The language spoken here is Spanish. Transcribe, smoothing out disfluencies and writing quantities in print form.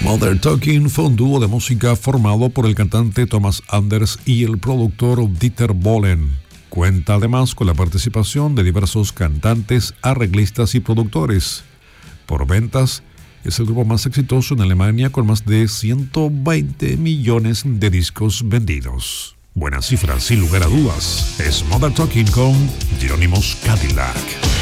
Mother Talking fue un dúo de música formado por el cantante Thomas Anders y el productor Dieter Bohlen. Cuenta además con la participación de diversos cantantes, arreglistas y productores. Por ventas, es el grupo más exitoso en Alemania con más de 120 millones de discos vendidos. Buena cifra, sin lugar a dudas. Es Mother Talking con Jerónimos Cadillac.